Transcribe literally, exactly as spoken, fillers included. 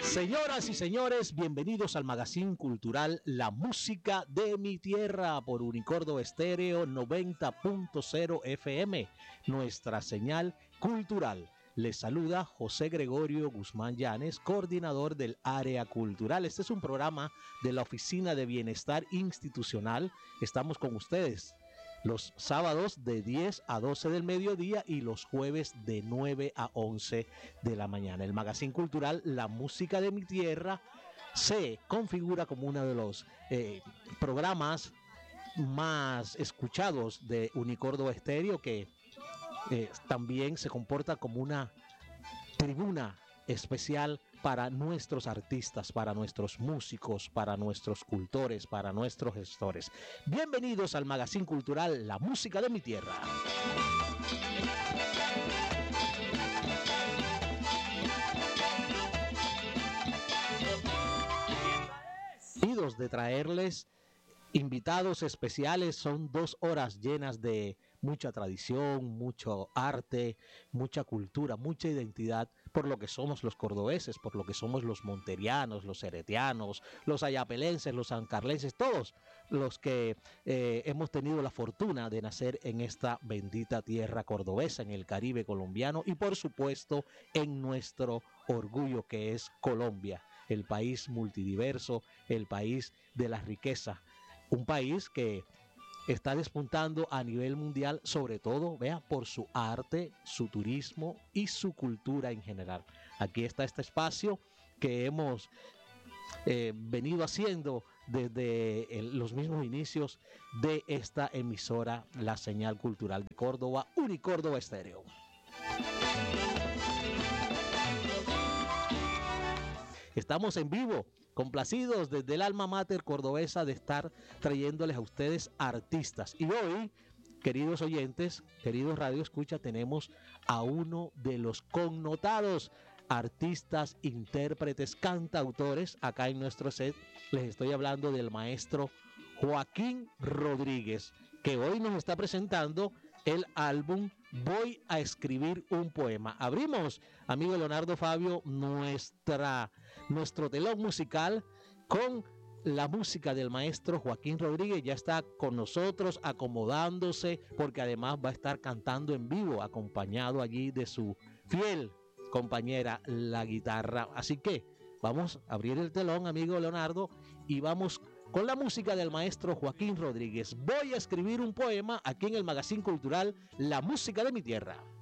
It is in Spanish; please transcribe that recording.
Señoras y señores, bienvenidos al Magazine Cultural La Música de mi Tierra por Unicordo Estéreo noventa punto cero F M, nuestra señal cultural. Les saluda José Gregorio Guzmán Llanes, coordinador del área cultural. Este es un programa de la Oficina de Bienestar Institucional. Estamos con ustedes los sábados de diez a doce del mediodía y los jueves de nueve a once de la mañana. El Magazine Cultural La Música de mi Tierra se configura como uno de los eh, programas más escuchados de Unicordo Estéreo, que eh, también se comporta como una tribuna especial para nuestros artistas, para nuestros músicos, para nuestros cultores, para nuestros gestores. Bienvenidos al Magazine Cultural La Música de mi Tierra. De traerles invitados especiales. Son dos horas llenas de mucha tradición, mucho arte, mucha cultura, mucha identidad por lo que somos los cordobeses, por lo que somos los monterianos, los heretianos, los ayapelenses, los sancarlenses, todos los que eh, hemos tenido la fortuna de nacer en esta bendita tierra cordobesa, en el Caribe colombiano y por supuesto en nuestro orgullo que es Colombia, el país multidiverso, el país de la riqueza, un país que está despuntando a nivel mundial, sobre todo, vea, por su arte, su turismo y su cultura en general. Aquí está este espacio que hemos eh, venido haciendo desde el, los mismos inicios de esta emisora, la señal cultural de Córdoba, Unicórdoba Estéreo. Estamos en vivo, complacidos desde el alma mater cordobesa de estar trayéndoles a ustedes artistas. Y hoy, queridos oyentes, queridos Radio Escucha, tenemos a uno de los connotados artistas, intérpretes, cantautores acá en nuestro set. Les estoy hablando del maestro Joaquín Rodríguez, que hoy nos está presentando el álbum Voy a escribir un poema. Abrimos, amigo Leonardo Fabio, nuestra, nuestro telón musical con la música del maestro Joaquín Rodríguez. Ya está con nosotros acomodándose, porque además va a estar cantando en vivo, acompañado allí de su fiel compañera, la guitarra. Así que vamos a abrir el telón, amigo Leonardo, y vamos con la música del maestro Joaquín Rodríguez. Voy a escribir un poema aquí en el Magazine Cultural La Música de mi Tierra.